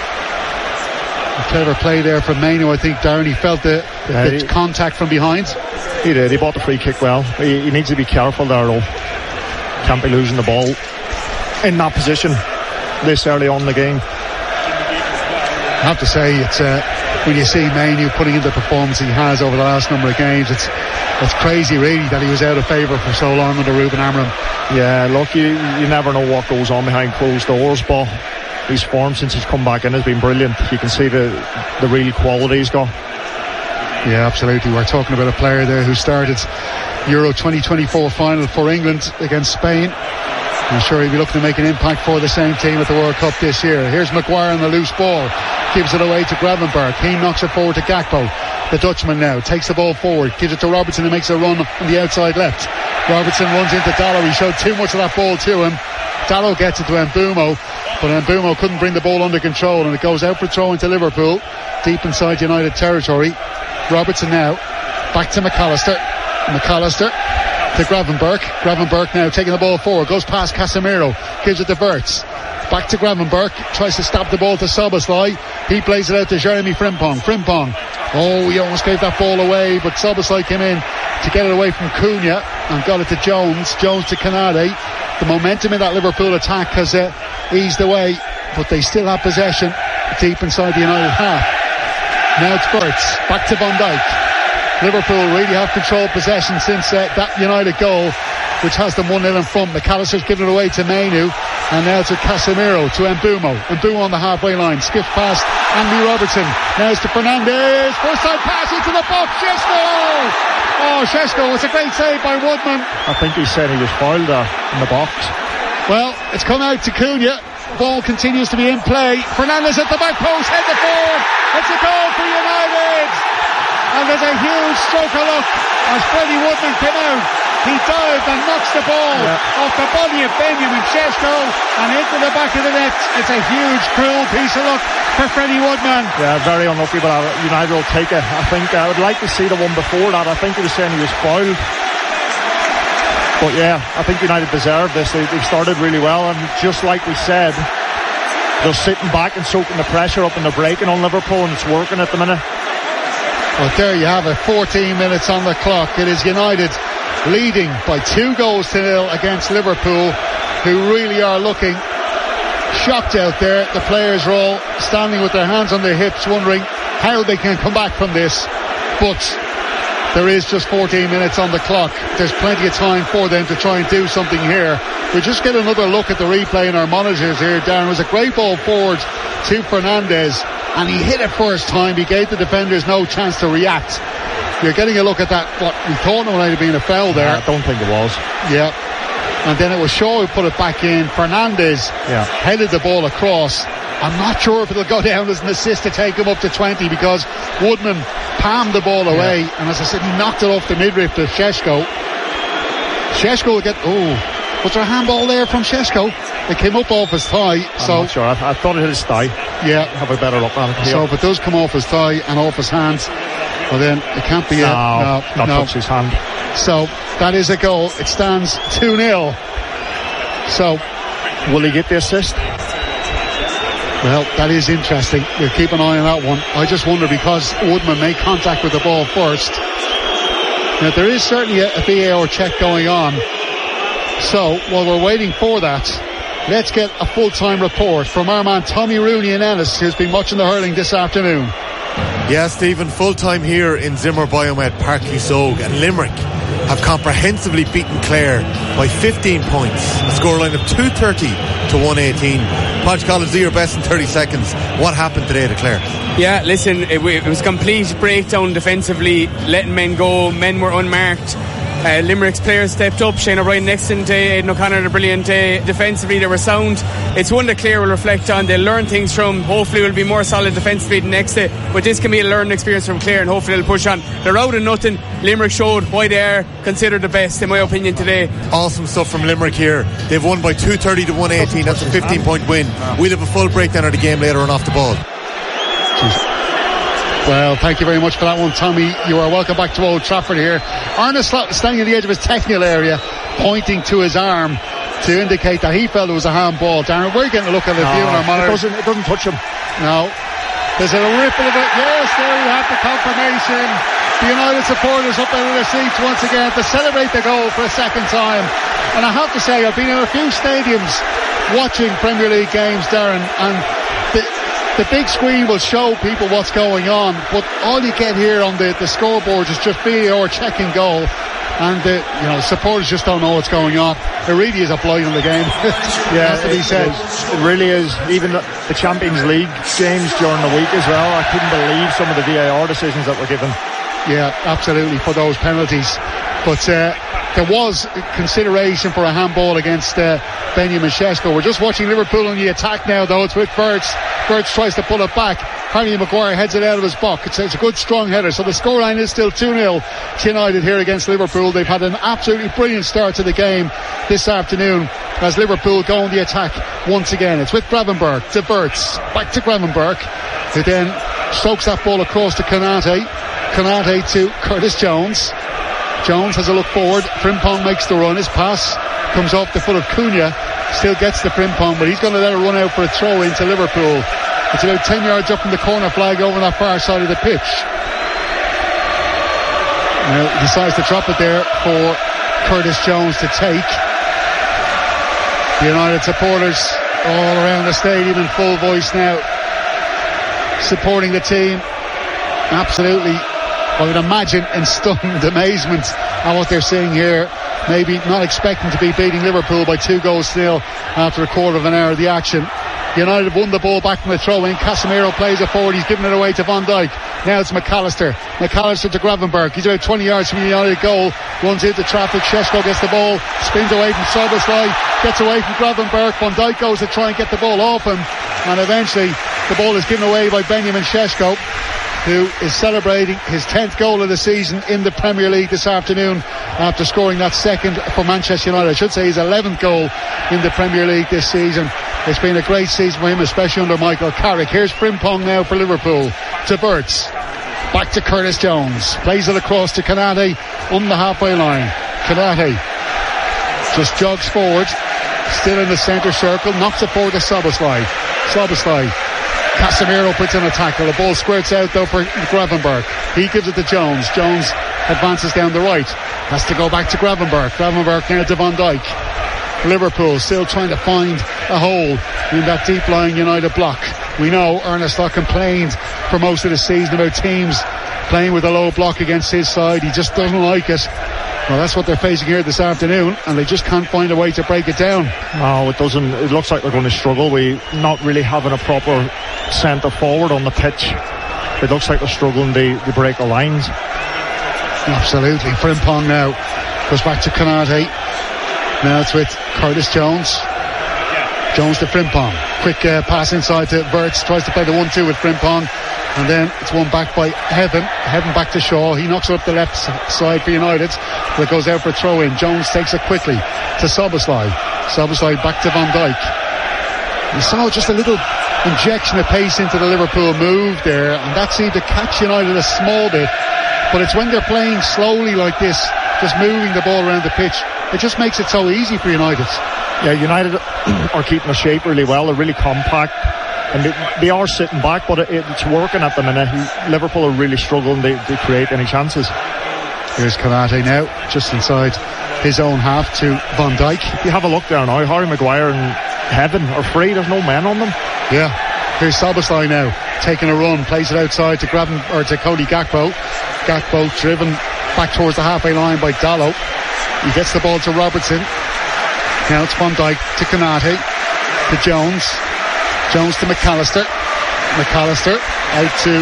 A clever play there from Mainu. I think Darren, he felt the, the, yeah, the he, contact from behind. He did. He bought the free kick well. He, he needs to be careful there though. Can't be losing the ball in that position this early on in the game. I have to say, it's uh, when you see Mainu putting in the performance he has over the last number of games, it's it's crazy really that he was out of favour for so long under Ruben Amorim. Yeah, look, you, you never know what goes on behind closed doors, but his form since he's come back in has been brilliant. You can see the the real quality he's got. Yeah, absolutely. We're talking about a player there who started Euro twenty twenty-four final for England against Spain. I'm sure he'll be looking to make an impact for the same team at the World Cup this year. Here's Maguire on the loose ball. Gives it away to Gravenberch. He knocks it forward to Gakpo. The Dutchman now takes the ball forward. Gives it to Robertson, who makes a run on the outside left. Robertson runs into Dalot. He showed too much of that ball to him. Dalot gets it to Mbeumo, but Mbeumo couldn't bring the ball under control, and it goes out for throw into Liverpool, deep inside United territory. Robertson now, back to McAllister. McAllister to Gravenberch. Gravenberch now taking the ball forward, goes past Casemiro, gives it to Wirtz. Back to Gravenberch, tries to stop the ball to Szoboszlai. He plays it out to Jeremy Frimpong. Frimpong, oh, he almost gave that ball away, but Szoboszlai came in to get it away from Cunha and got it to Jones. Jones to Canade. The momentum in that Liverpool attack has uh, eased away, but they still have possession deep inside the United half. Now it's Wirtz, back to Van Dijk. Liverpool really have controlled possession since uh, that United goal, which has them one nil in front. McAllister's given it away to Mainu, and now to Casemiro, to Mbeumo. Mbeumo on the halfway line, skips past Andy Robertson. Now it's to Fernandes, first time pass into the box, Šeško! Oh, Šeško, it's a great save by Woodman. I think he said he was fouled there in the box. Well, it's come out to Cunha. Ball continues to be in play. Fernandes at the back post, head to forward. It's a goal for United. And there's a huge stroke of luck as Freddie Woodman came out. He dived and knocks the ball yeah. off the body of Benjamin Šeško and into the back of the net. It's a huge, cruel piece of luck for Freddie Woodman. Yeah, very unlucky, but United will take it. I think I would like to see the one before that. I think he was saying he was fouled. But yeah, I think United deserved this. They, they've started really well, and just like we said, they're sitting back and soaking the pressure up and they're breaking on Liverpool, and it's working at the minute. Well, there you have it, fourteen minutes on the clock. It is United leading by two goals to nil against Liverpool, who really are looking shocked out there. The players are all standing with their hands on their hips, wondering how they can come back from this. But there is just fourteen minutes on the clock. There's plenty of time for them to try and do something here. We just get another look at the replay in our monitors here, Darren. It was a great ball forward to Fernandes, and he hit it first time. He gave the defenders no chance to react. You're getting a look at that, what we thought might have been a foul there. I don't think it was. Yeah. And then it was Shaw who put it back in. Fernandes yeah. headed the ball across. I'm not sure if it'll go down as an assist to take him up to twenty, because Woodman palmed the ball away, yeah. and as I said, he knocked it off the midriff to Šeško. Šeško will get, oh, was there a handball there from Šeško? It came up off his thigh. I'm so, not sure. I, I thought it hit his thigh. Yeah. Have a better look on it. So if it does come off his thigh and off his hands, well then it can't be no, a no, not no. touch his hand. So that is a goal. It stands two nil. So will he get the assist? Well, that is interesting. We'll keep an eye on that one. I just wonder, because Woodman made contact with the ball first. Now there is certainly a, a V A R check going on. So while we're waiting for that, let's get a full-time report from our man Tommy Rooney in Ennis, who's been watching the hurling this afternoon. Yeah, Stephen, full-time here in Zimmer Biomed, Park Lysog, and Limerick have comprehensively beaten Clare by fifteen points. A scoreline of two thirty to one eighteen. Podge Collins, do your best in thirty seconds. What happened today to Clare? Yeah, listen, it, it was complete breakdown defensively, letting men go. Men were unmarked. Uh, Limerick's players stepped up. Shane O'Brien, excellent day. Aidan O'Connor had a brilliant day. Defensively they were sound. It's one that Clare will reflect on. They'll learn things from. Hopefully will be more solid defensively the next day, but this can be a learning experience from Clare, and hopefully they'll push on. They're out of nothing. Limerick showed why they are considered the best, in my opinion, today. Awesome stuff from Limerick here. They've won by two thirty to one eighteen. That's a fifteen point win. We'll have a full breakdown of the game later on off the ball. Jeez. Well, thank you very much for that one, Tommy. You are welcome back to Old Trafford here. Arne Slot standing at the edge of his technical area, pointing to his arm to indicate that he felt it was a handball. Darren, we're getting a look at the no, view on our monitor. It doesn't, it doesn't touch him. No. There's a ripple of it. Yes, there we have the confirmation. The United supporters up out of their seats once again to celebrate the goal for a second time. And I have to say, I've been in a few stadiums watching Premier League games, Darren, and the The big screen will show people what's going on, but all you get here on the, the scoreboard is just V A R checking goal, and the you know supporters just don't know what's going on. It really is a blight on the game. Yeah, has to be it, said. It, is. It really is. Even the, the Champions League games during the week as well, I couldn't believe some of the V A R decisions that were given. Yeah, absolutely, for those penalties. But uh, there was consideration for a handball against uh, Benjamin Šeško. We're just watching Liverpool on the attack now, though. It's with Burts. Burts tries to pull it back. Harry Maguire heads it out of his box. It's, it's a good strong header. So the scoreline is still two nil to United here against Liverpool. They've had an absolutely brilliant start to the game this afternoon as Liverpool go on the attack once again. It's with Gravenberch to Burts. Back to Gravenberch, who then strokes that ball across to Konate. Konate to Curtis Jones. Jones has a look forward. Frimpong makes the run. His pass comes off the foot of Cunha. Still gets the Frimpong, but he's going to let it run out for a throw into Liverpool. It's about ten yards up from the corner flag over that far side of the pitch. Now he decides to drop it there for Curtis Jones to take. The United supporters all around the stadium in full voice now, supporting the team. Absolutely, I would imagine, in stunned amazement at what they're seeing here. Maybe not expecting to be beating Liverpool by two goals still after a quarter of an hour of the action. United won the ball back from the throw-in. Casemiro plays it forward. He's giving it away to Van Dijk. Now it's McAllister. McAllister to Gravenberch. He's about twenty yards from the United goal. Runs into traffic. Šeško gets the ball. Spins away from Szoboszlai. Gets away from Gravenberch. Van Dijk goes to try and get the ball off him. And eventually the ball is given away by Benjamin Šeško, who is celebrating his tenth goal of the season in the Premier League this afternoon after scoring that second for Manchester United. I should say his eleventh goal in the Premier League this season. It's been a great season for him, especially under Michael Carrick. Here's Frimpong now for Liverpool. To Burts. Back to Curtis Jones. Plays it across to Konate on the halfway line. Konate just jogs forward. Still in the centre circle. Knocks it forward to Szoboszlai. Szoboszlai. Casemiro puts in a tackle. The ball squirts out though for Gravenberch. He gives it to Jones. Jones advances down the right. Has to go back to Gravenberch. Gravenberch now to Van Dijk. Liverpool still trying to find a hole in that deep lying United block. We know Ernest Locke complained for most of the season about teams playing with a low block against his side. He just doesn't like it. Well, that's what they're facing here this afternoon, and they just can't find a way to break it down. No, it doesn't. It looks like they're going to struggle. We not really having a proper centre forward on the pitch. It looks like they're struggling to, to break the lines. Absolutely. Frimpong now goes back to Konate. Now it's with Curtis Jones. Jones to Frimpong. Quick uh, pass inside to Burts. Tries to play the one two with Frimpong. And then it's won back by Heaven. Heaven back to Shaw. He knocks it up the left side for United. But it goes out for a throw in. Jones takes it quickly to Szoboszlai. Szoboszlai back to Van Dijk. You saw just a little injection of pace into the Liverpool move there, and that seemed to catch United a small bit. But it's when they're playing slowly like this, just moving the ball around the pitch, it just makes it so easy for United. Yeah, United are keeping their shape really well. They're really compact, and they, they are sitting back, but it, it's working at the minute. Liverpool are really struggling to, to create any chances. Here's Konate now, just inside his own half to Van Dijk. If you have a look there now, Harry Maguire and Heaven are free. There's no men on them. Yeah. Here's Szoboszlai now, taking a run, plays it outside to Graven, or to Cody Gakpo. Gakpo driven back towards the halfway line by Dalot. He gets the ball to Robertson. Now it's Van Dijk to Konate, to Jones. Jones to McAllister. McAllister out to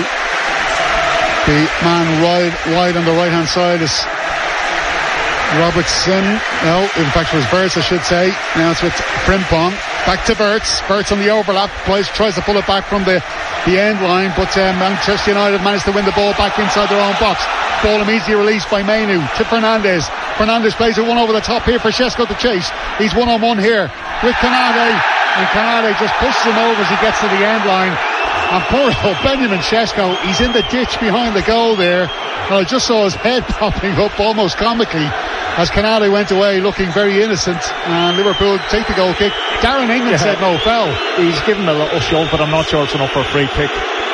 the man wide, wide on the right hand side is Robertson. No, in fact it was Burts, I should say. Now it's with Frimpong. Back to Burts. Burts on the overlap. Plays, tries to pull it back from the, the end line, but um, Manchester United managed to win the ball back inside their own box. Ball immediately released by Mainu to Fernandes. Fernandes plays it one over the top here for Šeško to chase. He's one on one here with Konate, and Konate just pushes him over as he gets to the end line. And poor old Benjamin Šeško, he's in the ditch behind the goal there. And I just saw his head popping up almost comically as Konate went away looking very innocent, and Liverpool take the goal kick. Darren England yeah. said no foul. He's given a little shove, but I'm not sure it's enough for a free kick.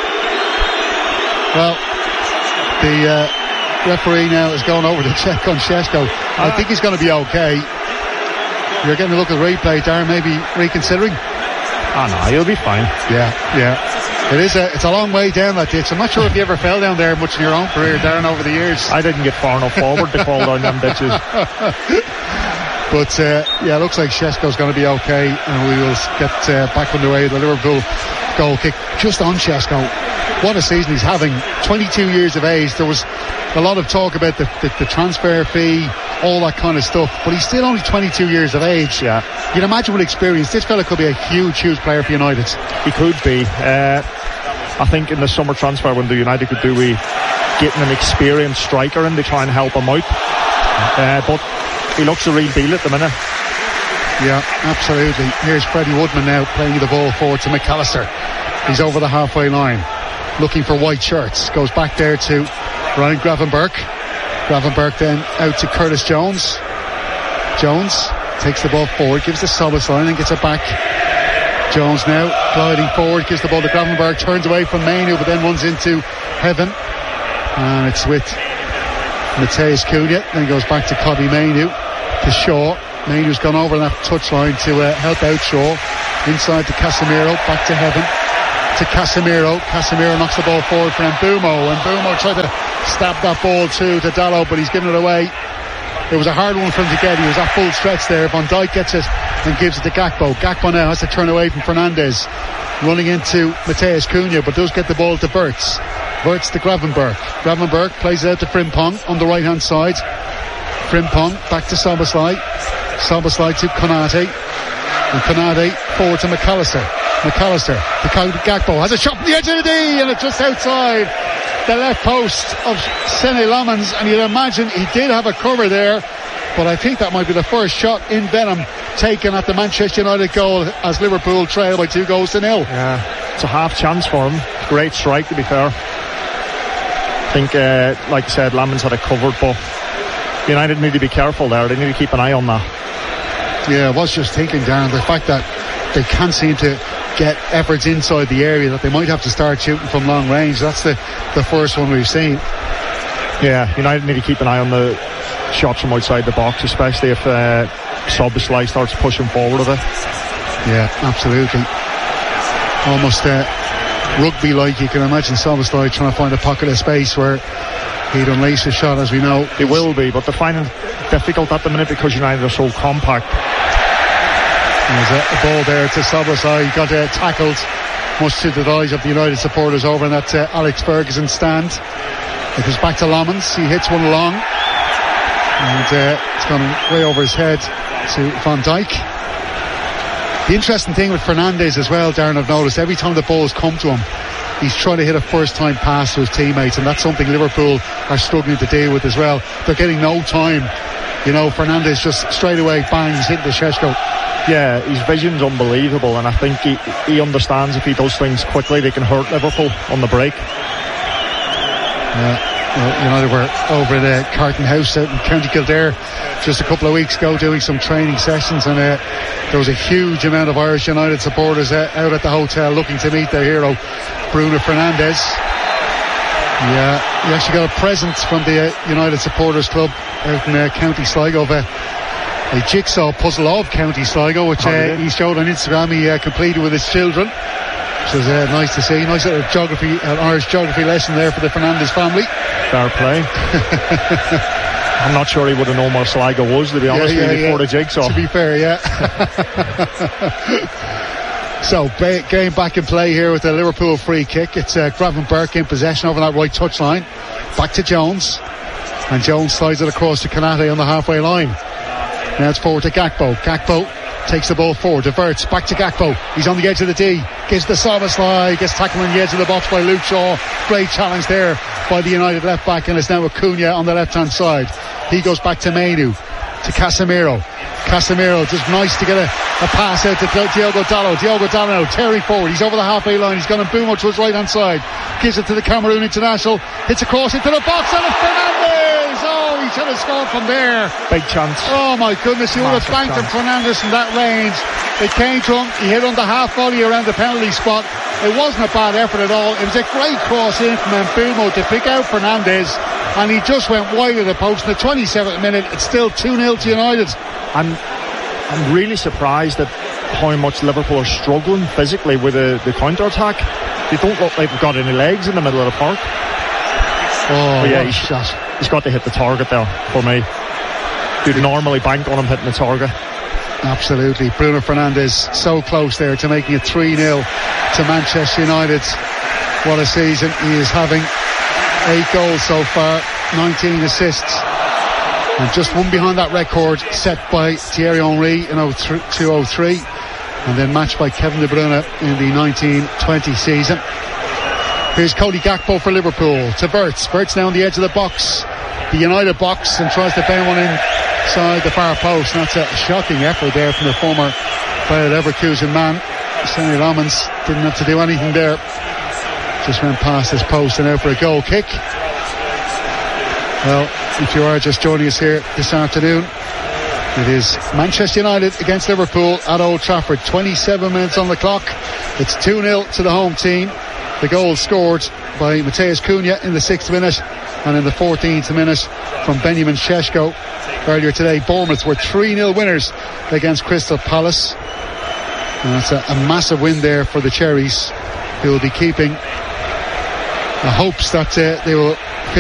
Well, the uh, referee now is going over to check on Šeško. I think he's going to be okay. You're getting a look at the replay, Darren, maybe reconsidering? Oh no, he'll be fine. Yeah, yeah. It is a, it's a long way down that ditch. I'm not sure if you ever fell down there much in your own career, Darren, over the years. I didn't get far enough forward to fall down them ditches. But uh, yeah, it looks like Shesko's going to be okay, and we will get uh, back underway. The Liverpool goal kick just on Shesko. What a season he's having. twenty-two years of age. There was a lot of talk about the, the, the transfer fee, all that kind of stuff, but he's still only twenty-two years of age. Yeah, you can imagine with experience, this fella could be a huge, huge player for United. He could be. Uh, I think in the summer transfer window, United could do with getting an experienced striker in to try and help him out. Uh, but he looks a real deal at the minute. Yeah, absolutely. Here's Freddie Woodman now playing the ball forward to McAllister. He's over the halfway line, looking for white shirts. Goes back there to Ryan Gravenberch. Gravenberch then out to Curtis Jones. Jones takes the ball forward, gives the Solis line and gets it back. Jones now gliding forward, gives the ball to Gravenberch, turns away from Mainu, but then runs into Heaven. And it's with Mateus Cunha, then goes back to Kobbie Mainu, to Shaw. Mainu's gone over that touchline to uh, help out Shaw. Inside to Casemiro, back to Heaven, to Casemiro. Casemiro knocks the ball forward for Mbeumo, and Mbeumo tried to stab that ball too to Dalot, but he's given it away. It was a hard one for him to get. He was at full stretch there. Van Dijk gets it and gives it to Gakpo. Gakpo now has to turn away from Fernandes, running into Mateus Cunha, but does get the ball to Wirtz. Wirtz to Gravenberch. Gravenberch plays it out to Frimpong on the right hand side. Frimpong back to Szoboszlai. Szoboszlai to Konate, and Konate forward to McAllister. McAllister to Gakpo, has a shot from the edge of the D, and it's just outside the left post of Senne Lammens, and you'd imagine he did have a cover there, but I think that might be the first shot in Venom taken at the Manchester United goal as Liverpool trail by two goals to nil. Yeah, it's a half chance for him. Great strike, to be fair. I think, uh, like I said, Lammens had it covered, but United need to be careful there. They need to keep an eye on that. Yeah, I was just thinking, Darren, the fact that they can't seem to get efforts inside the area, that they might have to start shooting from long range. That's the, the first one we've seen. Yeah, United need to keep an eye on the shots from outside the box, especially if uh, Szoboszlai starts pushing forward a bit. Yeah, absolutely. Almost uh, rugby-like. You can imagine Szoboszlai trying to find a pocket of space where he'd unleash a shot, as we know. It will be, but they're finding it difficult at the minute because United are so compact. There's a, a ball there to Szoboszlai. He got uh, tackled, much to the delight of the United supporters over in that uh, Alex Ferguson stand. It goes back to Lammens. He hits one long, and uh, it's gone way over his head to Van Dijk. The interesting thing with Fernandes as well, Darren, I've noticed every time the ball's come to him, he's trying to hit a first time pass to his teammates, and that's something Liverpool are struggling to deal with as well. They're getting no time. You know, Fernandes just straight away bangs into Šeško. Yeah, his vision's unbelievable, and I think he, he understands if he does things quickly they can hurt Liverpool on the break. Yeah, well, United were over at uh, Carton House out in County Kildare just a couple of weeks ago doing some training sessions, and uh, there was a huge amount of Irish United supporters uh, out at the hotel looking to meet their hero Bruno Fernandes. Yeah, he actually got a present from the uh, United Supporters Club out in uh, County Sligo, of a, a jigsaw puzzle of County Sligo, which uh, he showed on Instagram. He uh, completed with his children, which was uh, nice to see. Nice little geography, an Irish geography lesson there for the Fernandes family. Fair play. I'm not sure he would have known where Sligo was, to be honest, yeah, yeah, before yeah. the jigsaw. To be fair, yeah. So, game back in play here with the Liverpool free kick. It's uh, Gravenberch in possession over that right touchline. Back to Jones. And Jones slides it across to Konate on the halfway line. Now it's forward to Gakpo. Gakpo takes the ball forward to Wirtz. Back to Gakpo. He's on the edge of the D. Gives the Szoboszlai. Gets tackled on the edge of the box by Luke Shaw. Great challenge there by the United left back, and it's now Acuna on the left hand side. He goes back to Mainu. To Casemiro. Casemiro, just nice to get a, a pass out to Diogo Dalot. Diogo Dalot tearing forward. He's over the halfway line. He's gone and Mbeumo to his right hand side. Gives it to the Cameroon international. Hits across into the box, and it's Fernandes. Oh, he should have scored from there. Big chance. Oh my goodness, he would have banked him, Fernandes, from that range. It came to him. He hit on the half volley around the penalty spot. It wasn't a bad effort at all. It was a great cross in from Mbeumo to pick out Fernandes, and he just went wide of the post. In the twenty-seventh minute, it's still two nil to United. I'm, I'm really surprised at how much Liverpool are struggling physically with the, the counter-attack. They don't look like they've got any legs in the middle of the park. Oh, but yeah, he's, he's got to hit the target there for me. you'd normally bank on him hitting the target. Absolutely. Bruno Fernandes so close there to making it three nil to Manchester United. What a season he is having. Eight goals so far, nineteen assists, and just one behind that record set by Thierry Henry in two oh three, and then matched by Kevin De Bruyne in the nineteen twenty season. Here's Cody Gakpo for Liverpool to Wirtz. Wirtz now on the edge of the box, the United box, and tries to bend one inside the far post. And that's a shocking effort there from the former Bayer Leverkusen man. Sonny Lammens didn't have to do anything there. Just went past his post and out for a goal kick. Well, if you are just joining us here this afternoon, it is Manchester United against Liverpool at Old Trafford. twenty-seven minutes on the clock. It's two nil to the home team. The goal scored by Mateus Cunha in the sixth minute, and in the fourteenth minute from Benjamin Šeško. Earlier today, Bournemouth were three nil winners against Crystal Palace. And that's a, a massive win there for the Cherries, who will be keeping the hopes that uh, they will